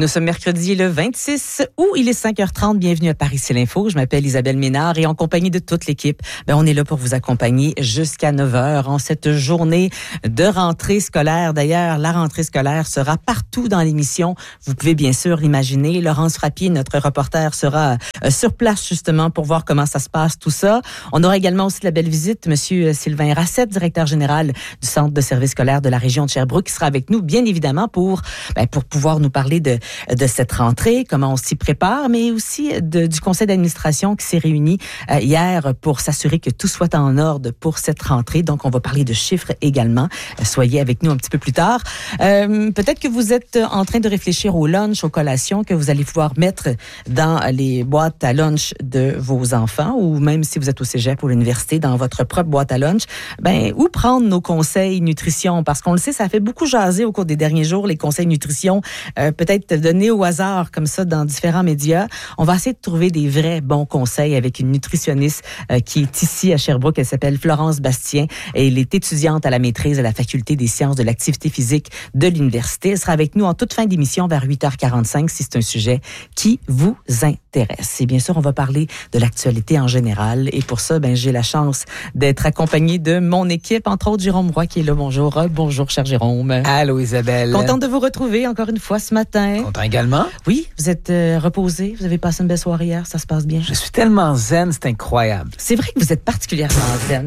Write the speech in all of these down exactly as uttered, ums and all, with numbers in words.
Nous sommes mercredi le vingt-six août, il est cinq heures trente. Bienvenue à Paris, c'est l'info. Je m'appelle Isabelle Ménard et en compagnie de toute l'équipe, ben, on est là pour vous accompagner jusqu'à neuf heures en cette journée de rentrée scolaire. D'ailleurs, la rentrée scolaire sera partout dans l'émission. Vous pouvez bien sûr l'imaginer. Laurence Frappier, notre reporter, sera euh, sur place justement pour voir comment ça se passe, tout ça. On aura également aussi de la belle visite, Monsieur Sylvain Rassette, directeur général du Centre de services scolaires de la région de Sherbrooke, qui sera avec nous, bien évidemment, pour, ben, pour pouvoir nous parler de de cette rentrée, comment on s'y prépare, mais aussi de, du conseil d'administration qui s'est réuni euh, hier pour s'assurer que tout soit en ordre pour cette rentrée. Donc, on va parler de chiffres également. Euh, soyez avec nous un petit peu plus tard. Euh, peut-être que vous êtes en train de réfléchir au lunch, aux collations que vous allez pouvoir mettre dans les boîtes à lunch de vos enfants, ou même si vous êtes au cégep ou à l'université, dans votre propre boîte à lunch. Ben, où prendre nos conseils nutrition? Parce qu'on le sait, ça fait beaucoup jaser au cours des derniers jours, les conseils nutrition, euh, peut-être donné au hasard comme ça dans différents médias. On va essayer de trouver des vrais bons conseils avec une nutritionniste euh, qui est ici à Sherbrooke. Elle s'appelle Florence Bastien et elle est étudiante à la maîtrise à la Faculté des sciences de l'activité physique de l'université. Elle sera avec nous en toute fin d'émission vers huit heures quarante-cinq si c'est un sujet qui vous intéresse. Et bien sûr, on va parler de l'actualité en général. Et pour ça, ben, j'ai la chance d'être accompagnée de mon équipe, entre autres Jérôme Roy qui est là. Bonjour. Bonjour, cher Jérôme. Allô, Isabelle. Contente de vous retrouver encore une fois ce matin. Content également. Oui, vous êtes euh, reposé, vous avez passé une belle soirée hier, ça se passe bien. Je suis tellement zen, c'est incroyable. C'est vrai que vous êtes particulièrement zen.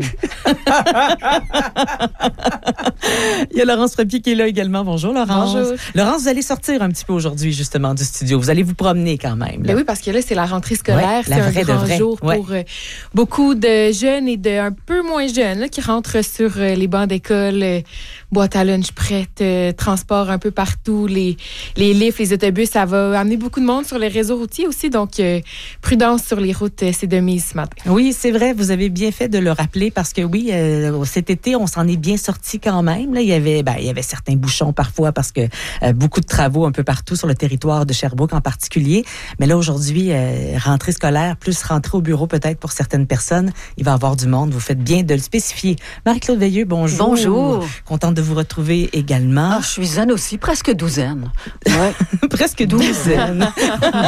Il y a Laurence Frappier qui est là également. Bonjour Laurence. Bonjour. Laurence, vous allez sortir un petit peu aujourd'hui justement du studio. Vous allez vous promener quand même. Là. Ben oui, parce que là, c'est la rentrée scolaire. Ouais, c'est un grand vrai. jour ouais. pour euh, beaucoup de jeunes et de un peu moins jeunes là, qui rentrent sur euh, les bancs d'école, euh, boîte à lunch prête, euh, transport un peu partout, les, les lifts, les autobus. Ça va amener beaucoup de monde sur les réseaux routiers aussi. Donc, euh, prudence sur les routes, euh, c'est de mise ce matin. Oui, c'est vrai. Vous avez bien fait de le rappeler parce que oui, euh, cet été, on s'en est bien sorti quand même. Là, il y avait, ben, il y avait certains bouchons parfois parce que euh, beaucoup de travaux un peu partout sur le territoire de Sherbrooke en particulier. Mais là, aujourd'hui, euh, rentrée scolaire, plus rentrée au bureau peut-être pour certaines personnes, il va y avoir du monde. Vous faites bien de le spécifier. Marie-Claude Veilleux, bonjour. Bonjour. Contente de vous retrouver également. Ah, je suis zen aussi, presque douzaine. Ouais. Presque douzaine. ah,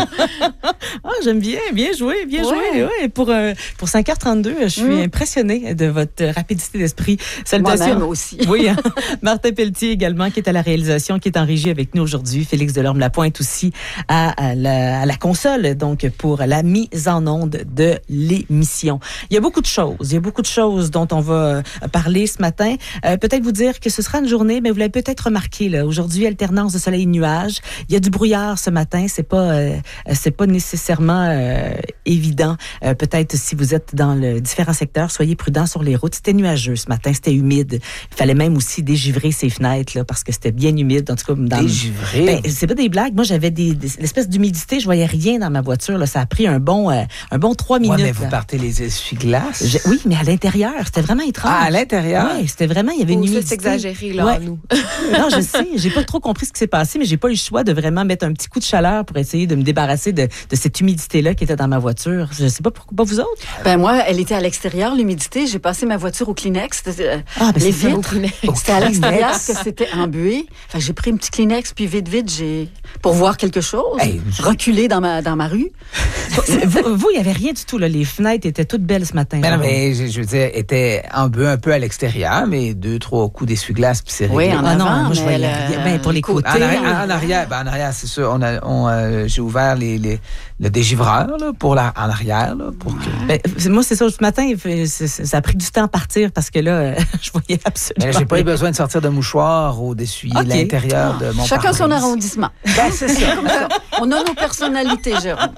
j'aime bien, bien joué, bien ouais. joué. Ouais. Pour, euh, pour cinq heures trente-deux, je suis mmh. impressionnée de votre rapidité d'esprit. Salutations. Moi-même aussi. Oui, hein? Martin Pelletier également, qui est à la réalisation, qui est en régie avec nous aujourd'hui. Félix Delorme-Lapointe aussi à, à, la, à la console, donc pour la mise en onde de l'émission. Il y a beaucoup de choses, il y a beaucoup de choses dont on va parler ce matin. Euh, peut-être vous dire que ce sera une journée, mais vous l'avez peut-être remarqué, là, aujourd'hui, alternance de soleil et nuages. Il y a du brouillard ce matin, c'est pas, euh, c'est pas nécessairement euh, évident. Euh, peut-être si vous êtes dans le différents secteurs, soyez prudents sur les routes. C'était nuageux ce matin, c'était humide. Il fallait même aussi dégivrer ses fenêtres là, parce que c'était bien humide. En tout cas, dans dégivrer? Ben, c'est pas des blagues. Moi, j'avais des, des l'espèce d'humidité, je voyais rien dans ma voiture. Là. Ça a pris un bon, euh, un bon trois minutes. Ouais, mais vous là. partez les essuie-glaces? Je, oui, mais à l'intérieur, c'était vraiment étrange. Ah, à l'intérieur? Oui, c'était vraiment, il y avait une oh, humidité. Ça, c'est exagéré, là, ouais. nous. Non, je sais, j'ai pas trop compris ce qui s'est passé, mais j'ai pas eu le choix de vraiment mettre un petit coup de chaleur pour essayer de me débarrasser de, de cette humidité-là qui était dans ma voiture. Je sais pas pourquoi, pas vous autres? Ben moi, elle était à l'extérieur, l'humidité. J'ai passé ma voiture au Kleenex. Euh, ah, ben les c'est vitres, c'était à l'extérieur que c'était embué. Enfin, j'ai pris un petit Kleenex, puis vite, vite, j'ai pour voir quelque chose, hey, reculer dans ma dans ma rue. vous, vous, il y avait rien du tout là. Les fenêtres étaient toutes belles ce matin. Mais non, mais je, je veux dire, était embué un peu à l'extérieur, mais deux, trois coups d'essuie-glace, puis c'est réglé. Oui, en ah, avant, non, moi, je voyais le... rien. Ben, pour les côtés. En arrière, en arrière, ben, en arrière, c'est sûr. On a, on, euh, j'ai ouvert les, les, le dégivreur là, pour la, en arrière. Là, pour que... ben, moi, c'est ça. Ce matin, ça a pris du temps à partir parce que là, je voyais absolument. Mais j'ai pas eu besoin de sortir de mouchoir ou d'essuyer okay. l'intérieur de mon Chacun pare-brise. Son arrondissement. Ben, c'est ça. On a nos personnalités, Jérôme.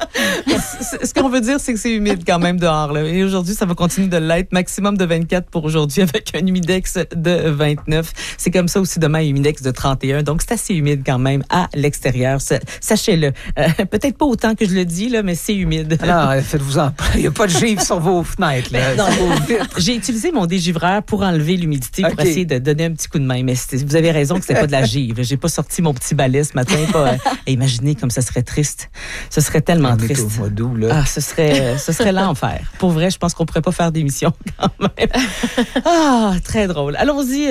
Ce qu'on veut dire, c'est que c'est humide quand même dehors. Là. Et aujourd'hui, ça va continuer de l'être. Maximum de vingt-quatre pour aujourd'hui avec un humidex de vingt-neuf. C'est comme ça aussi demain, un humidex de trente et un. Donc, c'est assez humide quand même à l'extérieur. Sachez-le. Euh, peut-être pas autant que je le dis, là, mais c'est humide. Non, faites-vous-en. Il n'y a pas de givre sur vos fenêtres. Là. Non, j'ai utilisé mon dégivreur pour enlever l'humidité, pour okay. essayer de donner un petit coup de main. Mais vous avez raison que c'était pas de la givre. J'ai pas sorti mon petit balai ce matin. Pas, euh, imaginez comme ça serait triste. Ce serait tellement on triste. Est au mois d'août, là. Ah, ce serait, ce serait l'enfer. Pour vrai, je pense qu'on pourrait pas faire d'émission quand même. Ah, très drôle. Allons-y, Jérôme.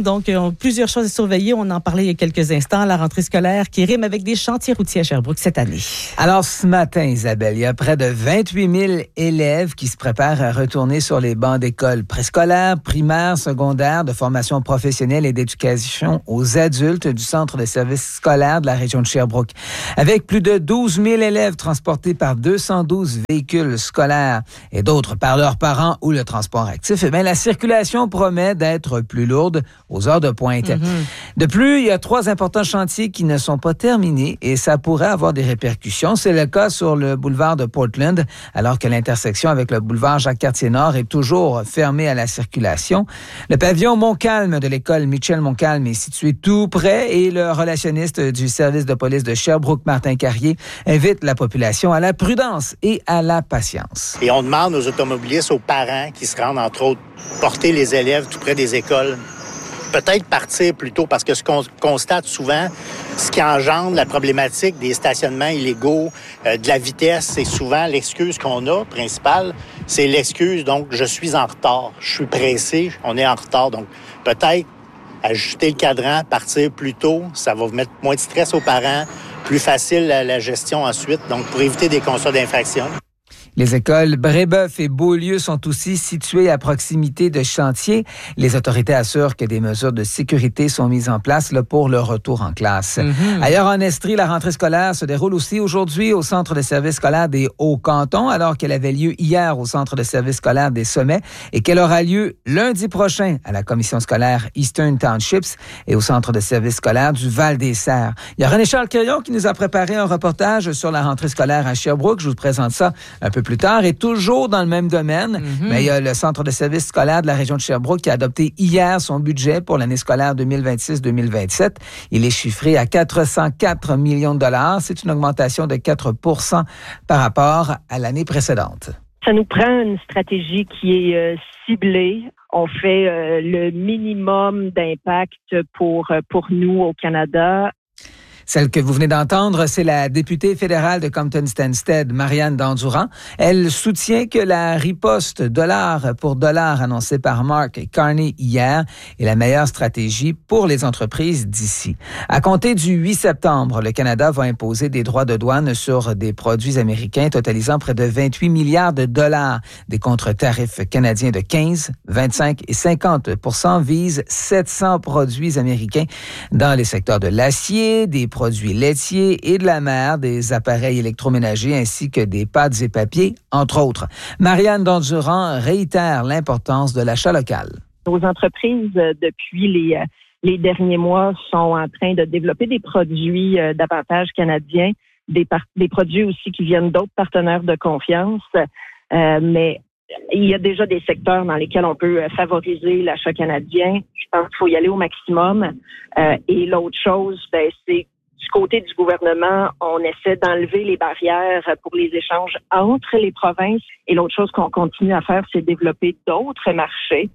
Donc, euh, plusieurs choses à surveiller. On en parlait il y a quelques instants. La rentrée scolaire qui rime avec des chantiers routiers à Sherbrooke cette année. Alors, ce matin, Isabelle, il y a près de vingt-huit mille élèves qui se préparent à retourner sur les bancs d'école préscolaire, primaire, secondaire, de formation professionnelle et d'éducation aux adultes du Centre de services scolaires de la région de Sherbrooke. Avec plus de douze mille élèves transportés par deux cent douze véhicules scolaires et d'autres par leurs parents ou le transport actif, eh bien, la circulation promet d'être plus lourde aux heures de pointe. Mm-hmm. De plus, il y a trois importants chantiers qui ne sont pas terminés et ça pourrait avoir des répercussions. C'est le cas sur le boulevard de Portland, alors que l'intersection avec le boulevard Jacques-Cartier-Nord est toujours fermée à la circulation. Le pavillon Montcalm de l'école Michel Montcalm est situé tout près et le relationniste du service de police de Sherbrooke, Martin Carrier, invite la population à la prudence et à la patience. Et on demande aux automobilistes, aux parents qui se rendent, entre autres, porter les élèves tout près des écoles. Peut-être partir plus tôt, parce que ce qu'on constate souvent, ce qui engendre la problématique des stationnements illégaux, euh, de la vitesse, c'est souvent l'excuse qu'on a, principale, c'est l'excuse, donc, je suis en retard, je suis pressé, on est en retard. Donc, peut-être ajuster le cadran, partir plus tôt, ça va mettre moins de stress aux parents, plus facile la, la gestion ensuite, donc pour éviter des constats d'infraction. Les écoles Brébeuf et Beaulieu sont aussi situées à proximité de chantiers. Les autorités assurent que des mesures de sécurité sont mises en place là, pour le retour en classe. Mm-hmm. Ailleurs en Estrie, la rentrée scolaire se déroule aussi aujourd'hui au Centre de services scolaires des Hauts-Cantons, alors qu'elle avait lieu hier au Centre de services scolaires des Sommets et qu'elle aura lieu lundi prochain à la commission scolaire Eastern Townships et au Centre de services scolaires du Val-des-Serres. Il y a René-Charles Quirion qui nous a préparé un reportage sur la rentrée scolaire à Sherbrooke. Je vous présente ça un peu plus tard. Et toujours dans le même domaine, mm-hmm. mais il y a le Centre de services scolaires de la région de Sherbrooke qui a adopté hier son budget pour l'année scolaire deux mille vingt-six deux mille vingt-sept. Il est chiffré à quatre cent quatre millions de dollars. C'est une augmentation de quatre pour cent par rapport à l'année précédente. Ça nous prend une stratégie qui est euh, ciblée. On fait euh, le minimum d'impact pour, pour nous au Canada. Celle que vous venez d'entendre, c'est la députée fédérale de Compton-Stanstead, Marianne Dandurand. Elle soutient que la riposte dollar pour dollar annoncée par Mark Carney hier est la meilleure stratégie pour les entreprises d'ici. À compter du huit septembre, le Canada va imposer des droits de douane sur des produits américains totalisant près de vingt-huit milliards de dollars. Des contre-tarifs canadiens de quinze, vingt-cinq et cinquante pour cent visent sept cents produits américains dans les secteurs de l'acier, des produits laitiers et de la mer, des appareils électroménagers ainsi que des pâtes et papiers, entre autres. Marianne Dandurand réitère l'importance de l'achat local. Nos entreprises, depuis les, les derniers mois, sont en train de développer des produits davantage canadiens, des, par- des produits aussi qui viennent d'autres partenaires de confiance, euh, mais il y a déjà des secteurs dans lesquels on peut favoriser l'achat canadien. Je pense qu'il faut y aller au maximum. Euh, et l'autre chose, ben, c'est du côté du gouvernement, on essaie d'enlever les barrières pour les échanges entre les provinces. Et l'autre chose qu'on continue à faire, c'est développer d'autres marchés.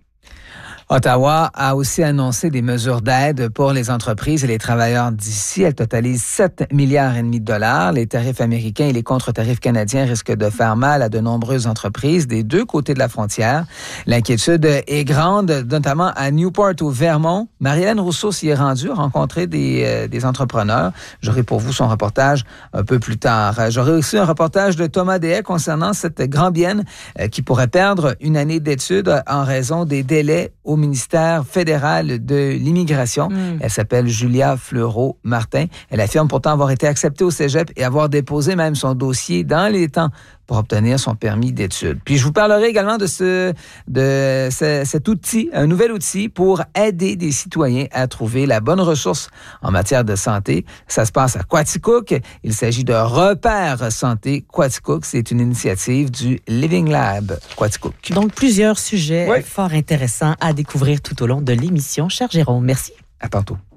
Ottawa a aussi annoncé des mesures d'aide pour les entreprises et les travailleurs d'ici. Elle totalise sept milliards et demi de dollars. Les tarifs américains et les contre-tarifs canadiens risquent de faire mal à de nombreuses entreprises des deux côtés de la frontière. L'inquiétude est grande, notamment à Newport au Vermont. Marie-Hélène Rousseau s'y est rendue, rencontrer des, euh, des entrepreneurs. J'aurai pour vous son reportage un peu plus tard. J'aurai aussi un reportage de Thomas Deshaies concernant cette Grand-Bienne euh, qui pourrait perdre une année d'études en raison des délais au ministère fédéral de l'immigration. Mm. Elle s'appelle Julia Fleureau-Martin. Elle affirme pourtant avoir été acceptée au cégep et avoir déposé même son dossier dans les temps pour obtenir son permis d'études. Puis je vous parlerai également de ce de ce, cet outil, un nouvel outil pour aider des citoyens à trouver la bonne ressource en matière de santé. Ça se passe à Quaticook. Il s'agit de Repères Santé Quaticook. C'est une initiative du Living Lab Quaticook. Donc plusieurs sujets oui. fort intéressants à découvrir tout au long de l'émission. Cher Jérôme, merci. À tantôt.